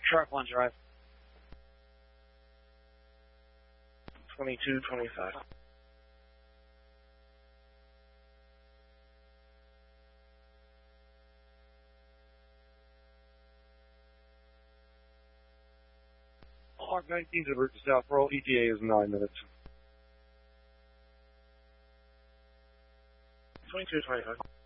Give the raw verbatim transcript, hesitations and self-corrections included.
Sharp one drive. twenty-two twenty-five. Mark nineteen to Virgin South Roll, E T A is nine minutes. twenty-two twenty-five.